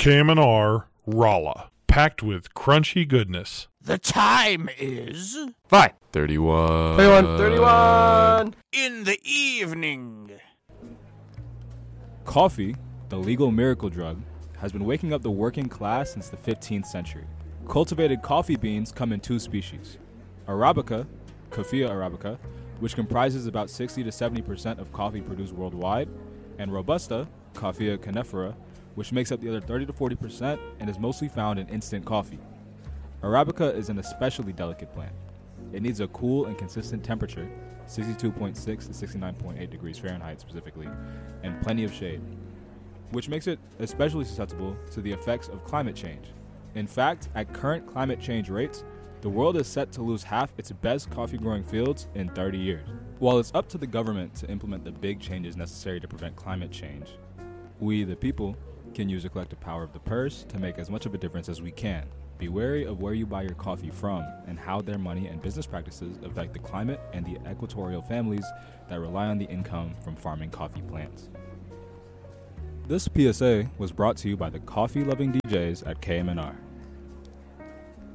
KMNR Rolla, packed with crunchy goodness. The time is 31. 31. in the evening. Coffee, the legal miracle drug, has been waking up the working class since the 15th century. Cultivated coffee beans come in two species. Arabica, Coffea arabica, which comprises about 60 to 70% of coffee produced worldwide, and Robusta, Coffea canephora, which makes up the other 30 to 40% and is mostly found in instant coffee. Arabica is an especially delicate plant. It needs a cool and consistent temperature, 62.6 to 69.8 degrees Fahrenheit specifically, and plenty of shade, which makes it especially susceptible to the effects of climate change. In fact, at current climate change rates, the world is set to lose half its best coffee-growing fields in 30 years. While it's up to the government to implement the big changes necessary to prevent climate change, we, the people, can use the collective power of the purse to make as much of a difference as we can. Be wary of where you buy your coffee from and how their money and business practices affect the climate and the equatorial families that rely on the income from farming coffee plants. This PSA was brought to you by the coffee-loving DJs at KMNR.